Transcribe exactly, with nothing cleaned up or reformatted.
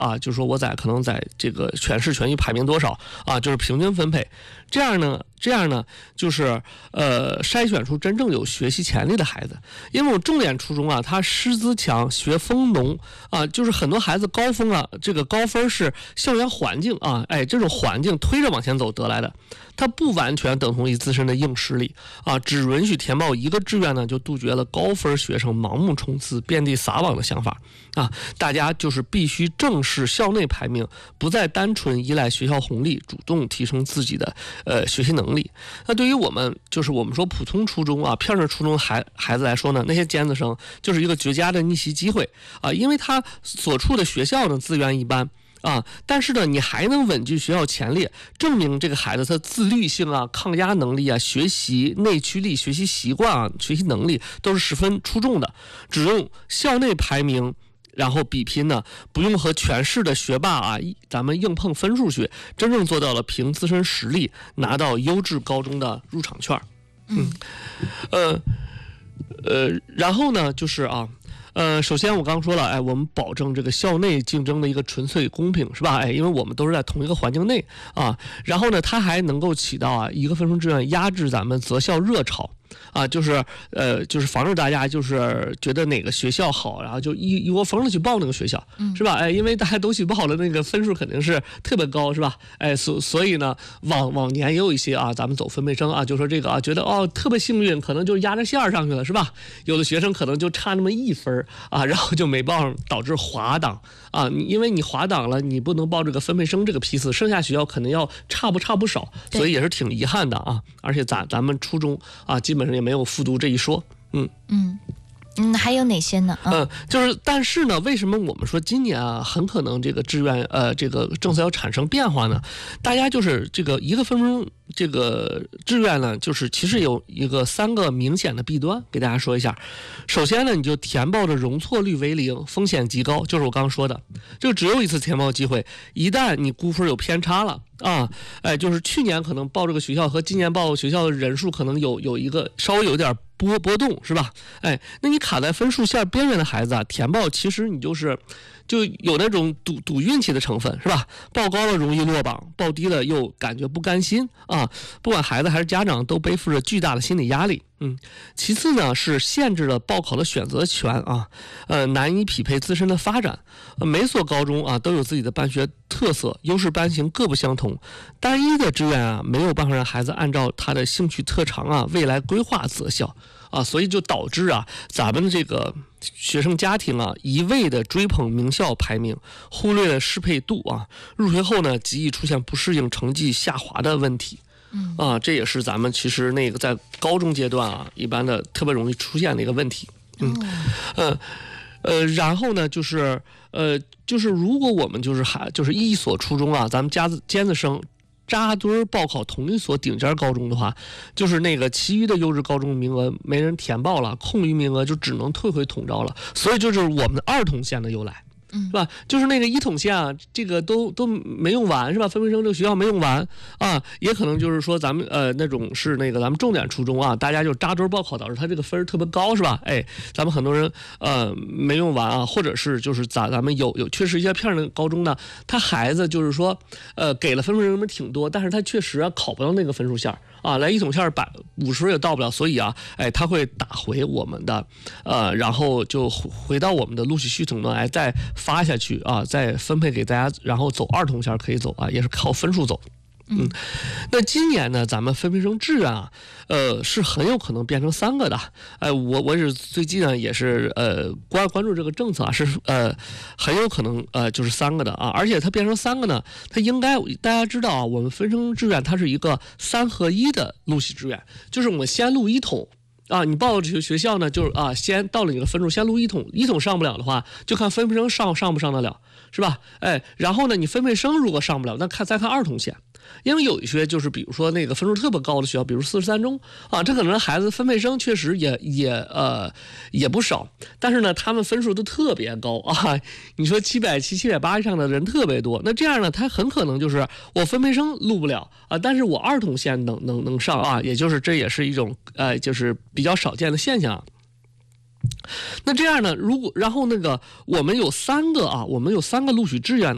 啊，就是说我在可能在这个全市全域排名多少啊，就是平均分配。这样呢，这样呢，就是呃筛选出真正有学习潜力的孩子。因为我重点初中啊，他师资强，学风浓啊，就是很多孩子高分啊，这个高分是校园环境啊，哎，这种环境推着往前走得来的，它不完全等同于自身的硬实力啊。只允许填报一个志愿呢，就杜绝了高分学生盲目冲刺、遍地撒网的想法啊。大家就是必须正视校内排名，不再单纯依赖学校红利，主动提升自己的呃学习能力。那对于我们就是我们说普通初中啊、片儿初中孩孩子来说呢，那些尖子生就是一个绝佳的逆袭机会啊，因为他所处的学校呢资源一般。啊，但是呢，你还能稳居学校前列，证明这个孩子他自律性啊、抗压能力啊、学习内驱力、学习习惯啊、学习能力都是十分出众的。只用校内排名，然后比拼呢，不用和全市的学霸啊，咱们硬碰分数学，真正做到了凭自身实力拿到优质高中的入场券。嗯，呃，呃，然后呢，就是啊。呃，首先我刚刚说了，哎，我们保证这个校内竞争的一个纯粹公平，是吧？哎，因为我们都是在同一个环境内啊。然后呢，它还能够起到啊一个分数志愿压制咱们择校热潮。啊，就是呃，就是防止大家就是觉得哪个学校好，然后就一一窝蜂的去报那个学校，嗯、是吧？哎，因为大家都去报了，那个分数肯定是特别高，是吧？哎，所所以呢，往往年也有一些啊，咱们走分配生啊，就说这个啊，觉得哦特别幸运，可能就压着线上去了，是吧？有的学生可能就差那么一分啊，然后就没报上，导致滑档啊。你因为你滑档了，你不能报这个分配生这个批次，剩下学校可能要差不差不少，所以也是挺遗憾的啊。而且咱咱们初中啊，基本上也没有复读这一说，嗯嗯嗯，还有哪些呢？ 嗯、呃，就是但是呢，为什么我们说今年啊，很可能这个志愿呃这个政策要产生变化呢？大家就是这个一个分分这个志愿呢，就是其实有一个三个明显的弊端，给大家说一下。首先呢，你就填报的容错率为零，风险极高，就是我刚刚说的，就只有一次填报机会，一旦你估分有偏差了。啊，哎，就是去年可能报这个学校和今年报学校的人数可能有有一个稍微有点波波动，是吧？哎，那你卡在分数线边缘的孩子啊，填报其实你就是就有那种赌赌运气的成分，是吧？报高了容易落榜，报低了又感觉不甘心啊。不管孩子还是家长，都背负着巨大的心理压力。嗯，其次呢是限制了报考的选择权啊，呃，难以匹配自身的发展。呃、每所高中啊都有自己的办学特色，优势班型各不相同，单一的志愿啊没有办法让孩子按照他的兴趣特长啊未来规划择校啊，所以就导致啊咱们的这个学生家庭啊一味的追捧名校排名，忽略了适配度啊，入学后呢极易出现不适应、成绩下滑的问题。嗯啊，这也是咱们其实那个在高中阶段啊，一般的特别容易出现的一个问题。嗯，呃，呃，然后呢，就是呃，就是如果我们就是还就是一所初中啊，咱们尖子尖子生扎堆报考同一所顶尖高中的话，就是那个其余的优质高中名额没人填报了，空余名额就只能退回统招了。所以就是我们的二统线的由来。是吧？就是那个一统线啊，这个都都没用完，是吧？分配生这个学校没用完啊，也可能就是说咱们呃那种是那个咱们重点初中啊，大家就扎堆报考，导致他这个分特别高，是吧？哎，咱们很多人呃没用完啊，或者是就是咱咱们有有确实一些片的高中呢，他孩子就是说呃给了分配生们挺多，但是他确实啊考不到那个分数线啊，来一统线百五十分也到不了，所以啊，哎他会打回我们的呃，然后就回到我们的录取系统呢，哎再发下去啊，再分配给大家，然后走二统线可以走啊，也是靠分数走。嗯，那今年呢，咱们分配生志愿啊，呃，是很有可能变成三个的。哎，我我是最近呢，也是呃关关注这个政策啊，是呃很有可能呃就是三个的啊，而且它变成三个呢，它应该大家知道啊，我们分生志愿它是一个三合一的录取志愿，就是我们先录一统。啊，你报这个学校呢，就是啊，先到了你的分数，先录一统，一统上不了的话，就看分配生上上不上得了，是吧？哎，然后呢，你分配生如果上不了，那看再看二统线，因为有一些就是比如说那个分数特别高的学校，比如四十三中啊，这可能孩子分配生确实也也呃也不少，但是呢，他们分数都特别高啊，你说七百七、七百八以上的人特别多，那这样呢，他很可能就是我分配生录不了啊，但是我二统线能能能上啊，也就是这也是一种呃就是比较少见的现象。那这样呢，如果然后那个我们有三个啊，我们有三个录取志愿呢。